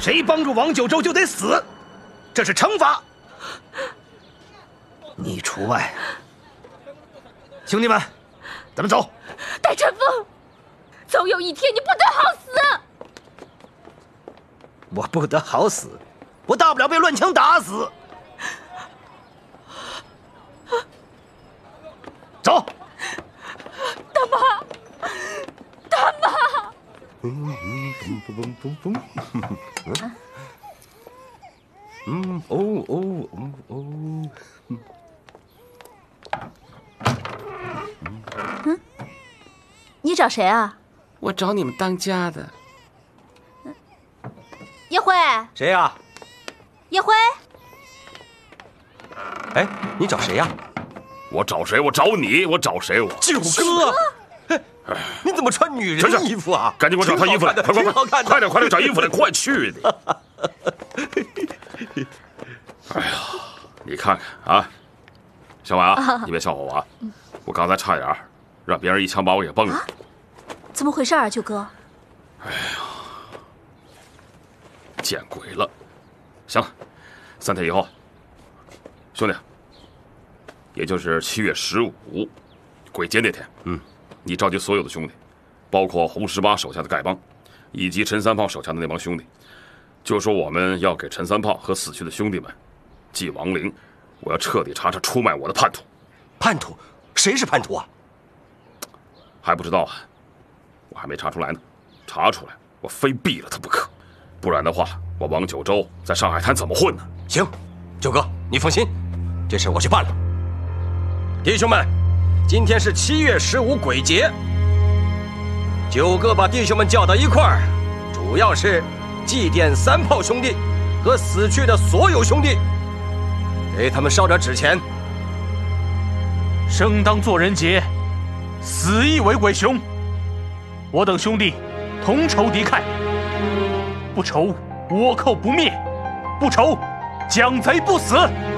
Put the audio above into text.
谁帮助王九州就得死，这是惩罚，你除外。兄弟们，咱们走。 戴晨风，总有一天你不得好死。 我不得好死，我大不了被乱枪打死。走。 大妈，大妈。 你找谁啊？ 我找你们当家的。 叶辉。 谁呀？ 叶辉。 哎，你找谁呀？ 我找谁？我找你。我找谁？我九哥。你怎么穿女人衣服啊？ 赶紧给我找套衣服来！快快快！快点找衣服来！快去的！哎呀，你看看啊，小婉啊，你别笑话我啊！我刚才差点让别人一枪把我给崩了。 怎么回事啊，九哥？ 哎呀，见鬼了！行了，3天以后，兄弟，也就是7月15鬼节那天，你召集所有的兄弟，包括洪18手下的丐帮，以及陈三炮手下的那帮兄弟，就说我们要给陈三炮和死去的兄弟们祭亡灵，我要彻底查查出卖我的叛徒。 叛徒？谁是叛徒啊？ 还不知道啊，我还没查出来呢。查出来，我非毙了他不可，不然的话，我王九州在上海滩怎么混呢？ 行，九哥，你放心，这事我去办了。弟兄们，今天是7月15鬼节，九哥把弟兄们叫到一块儿，主要是祭奠三炮兄弟和死去的所有兄弟，给他们烧点纸钱。 生当作人杰，死亦为鬼雄。我等兄弟同仇敌忾，不仇倭寇不灭，不仇蒋贼不死。